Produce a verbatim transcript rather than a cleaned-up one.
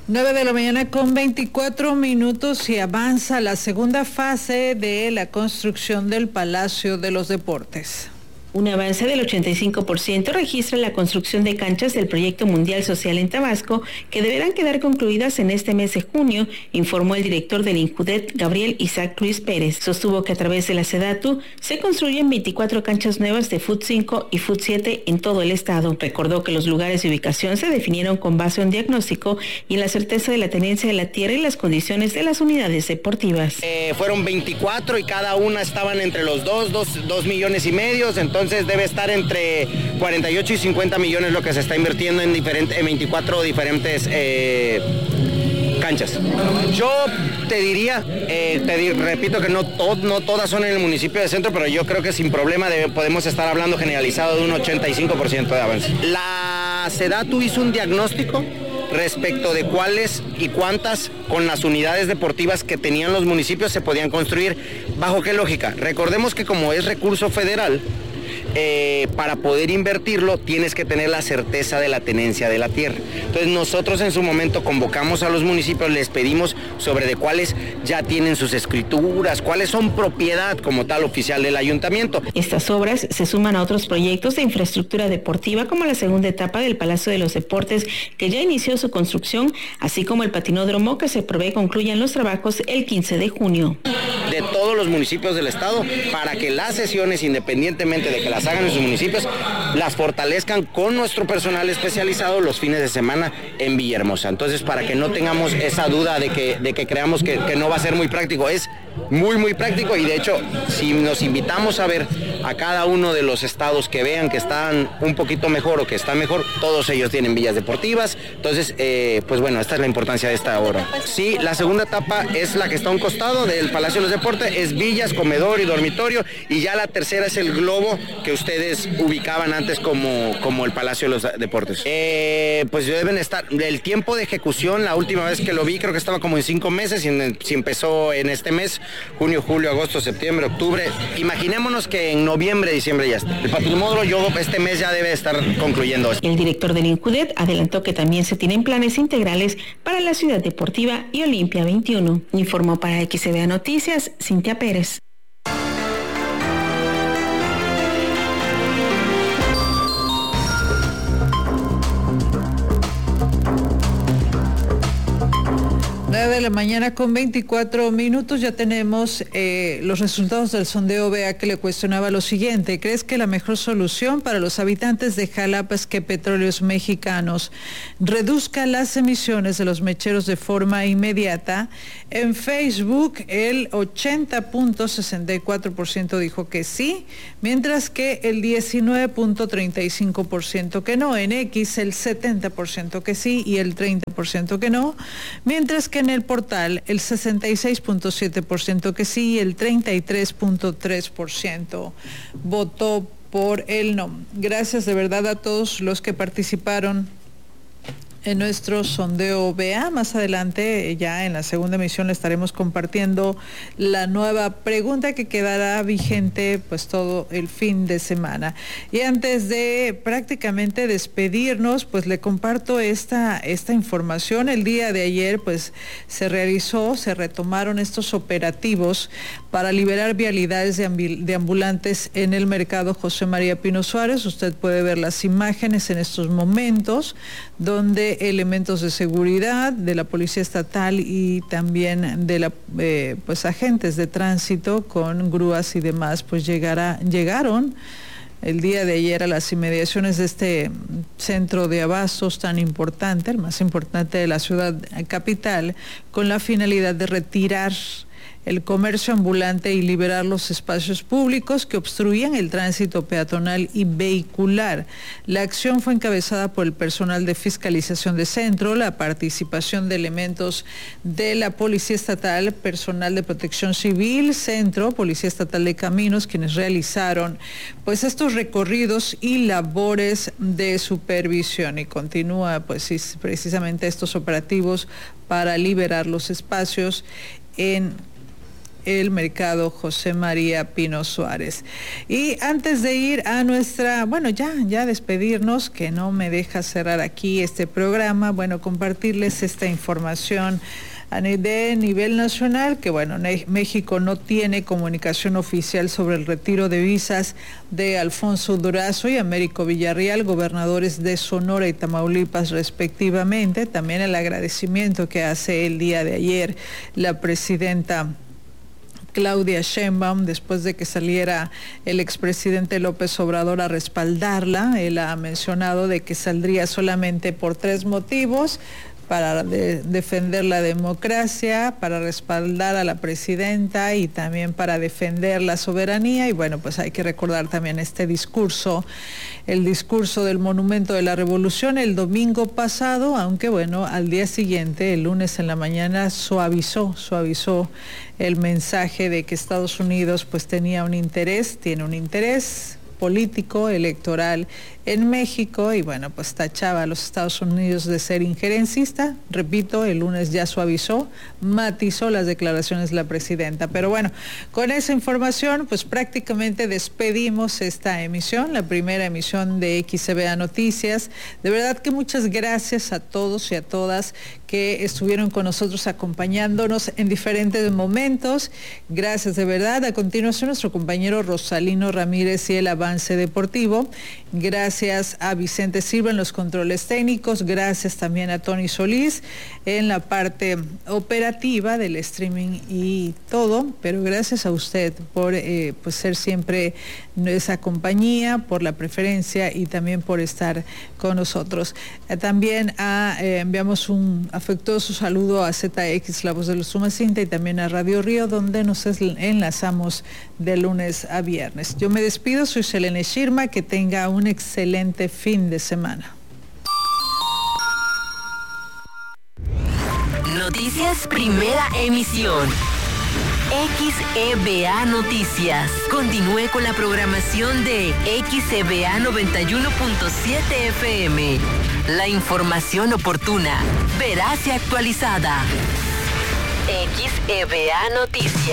nueve de la mañana con veinticuatro minutos y avanza la segunda fase de la construcción del Palacio de los Deportes. Un avance del ochenta y cinco por ciento registra la construcción de canchas del Proyecto Mundial Social en Tabasco, que deberán quedar concluidas en este mes de junio, informó el director del INJUDET, Gabriel Isaac Ruiz Pérez. Sostuvo que a través de la SEDATU se construyen veinticuatro canchas nuevas de Fut cinco y Fut siete en todo el estado. Recordó que los lugares de ubicación se definieron con base en un diagnóstico y en la certeza de la tenencia de la tierra y las condiciones de las unidades deportivas. Eh, fueron veinticuatro y cada una estaban entre los dos, dos, dos millones y medio, entonces Entonces debe estar entre cuarenta y ocho y cincuenta millones lo que se está invirtiendo en, diferente, en veinticuatro diferentes eh, canchas. Yo te diría, eh, te di, repito que no, to, no todas son en el municipio de Centro, pero yo creo que sin problema de, podemos estar hablando generalizado de un ochenta y cinco por ciento de avance. La SEDATU hizo un diagnóstico respecto de cuáles y cuántas con las unidades deportivas que tenían los municipios se podían construir. ¿Bajo qué lógica? Recordemos que como es recurso federal, Eh, para poder invertirlo tienes que tener la certeza de la tenencia de la tierra. Entonces nosotros en su momento convocamos a los municipios, les pedimos sobre de cuáles ya tienen sus escrituras, cuáles son propiedad como tal oficial del ayuntamiento. Estas obras se suman a otros proyectos de infraestructura deportiva como la segunda etapa del Palacio de los Deportes, que ya inició su construcción, así como el patinódromo, que se prevé concluyan los trabajos el quince de junio. De todos los municipios del estado, para que las sesiones, independientemente de que las hagan en sus municipios, las fortalezcan con nuestro personal especializado los fines de semana en Villahermosa. Entonces, para que no tengamos esa duda de que, de que creamos que, que no va a ser muy práctico, es muy, muy práctico, y de hecho, si nos invitamos a ver a cada uno de los estados que vean que están un poquito mejor o que están mejor, todos ellos tienen villas deportivas. Entonces, eh, pues bueno, esta es la importancia de esta obra. Sí, la segunda etapa es la que está a un costado del Palacio de los Deportes, es villas, comedor y dormitorio, y ya la tercera es el globo que ustedes ubicaban antes como, como el Palacio de los Deportes. Eh, pues deben estar, el tiempo de ejecución, la última vez que lo vi creo que estaba como en cinco meses, y en, si empezó en este mes, junio, julio, agosto, septiembre, octubre, imaginémonos que en noviembre, diciembre ya está. El patinódromo yo este mes ya debe estar concluyendo. El director del INJUDET adelantó que también se tienen planes integrales para la Ciudad Deportiva y Olimpia veintiuno. Informó para X C B A Noticias, Cintia Pérez. nueve de la mañana con veinticuatro minutos, ya tenemos eh, los resultados del sondeo B A, que le cuestionaba lo siguiente: ¿crees que la mejor solución para los habitantes de Jalapa es que Petróleos Mexicanos reduzca las emisiones de los mecheros de forma inmediata? En Facebook el ochenta punto sesenta y cuatro por ciento dijo que sí, mientras que el diecinueve punto treinta y cinco por ciento que no. En X el setenta por ciento que sí y el treinta por ciento que no, mientras que en el portal el sesenta y seis punto siete por ciento que sí y el treinta y tres punto tres por ciento votó por el no. Gracias de verdad a todos los que participaron en nuestro sondeo B A. Más adelante, ya en la segunda emisión, le estaremos compartiendo la nueva pregunta que quedará vigente pues todo el fin de semana. Y antes de prácticamente despedirnos, pues le comparto esta, esta información. El día de ayer pues se realizó, se retomaron estos operativos para liberar vialidades de, ambil, de ambulantes en el mercado José María Pino Suárez. Usted puede ver las imágenes en estos momentos, donde elementos de seguridad de la Policía Estatal y también de la eh, pues agentes de tránsito con grúas y demás pues llegará, llegaron el día de ayer a las inmediaciones de este centro de abastos tan importante, el más importante de la ciudad capital, con la finalidad de retirar el comercio ambulante y liberar los espacios públicos que obstruían el tránsito peatonal y vehicular. La acción fue encabezada por el personal de fiscalización de centro, la participación de elementos de la Policía Estatal, personal de Protección Civil, Centro, Policía Estatal de Caminos, quienes realizaron pues estos recorridos y labores de supervisión. Y continúa pues precisamente estos operativos para liberar los espacios en el mercado José María Pino Suárez. Y antes de ir a nuestra, bueno, ya, ya despedirnos, que no me deja cerrar aquí este programa, bueno, compartirles esta información de nivel nacional, que bueno, México no tiene comunicación oficial sobre el retiro de visas de Alfonso Durazo y Américo Villarreal, gobernadores de Sonora y Tamaulipas respectivamente. También el agradecimiento que hace el día de ayer la presidenta Claudia Sheinbaum, después de que saliera el expresidente López Obrador a respaldarla. Él ha mencionado de que saldría solamente por tres motivos: para de, defender la democracia, para respaldar a la presidenta y también para defender la soberanía. Y bueno, pues hay que recordar también este discurso, el discurso del Monumento de la Revolución el domingo pasado, aunque bueno, al día siguiente, el lunes en la mañana, suavizó, suavizó el mensaje de que Estados Unidos pues tenía un interés, tiene un interés político, electoral en México, y bueno, pues tachaba a los Estados Unidos de ser injerencista. Repito, el lunes ya suavizó, matizó las declaraciones de la presidenta. Pero bueno, con esa información, pues prácticamente despedimos esta emisión, la primera emisión de X E B A Noticias. De verdad que muchas gracias a todos y a todas que estuvieron con nosotros acompañándonos en diferentes momentos. Gracias de verdad. A continuación, nuestro compañero Rosalino Ramírez y el avance deportivo. Gracias a Vicente Silva en los controles técnicos. Gracias también a Tony Solís en la parte operativa del streaming y todo. Pero gracias a usted por eh, pues ser siempre esa compañía, por la preferencia y también por estar con nosotros. Eh, también a, eh, enviamos un afectuoso saludo a Z X, La Voz de los Sumacinta, y también a Radio Río, donde nos enlazamos de lunes a viernes. Yo me despido, soy Selene Shirma, que tenga un excelente fin de semana. Noticias Primera Emisión. X E B A Noticias. Continúe con la programación de X E B A noventa y uno punto siete F M. La información oportuna, veraz y actualizada. X E B A Noticias.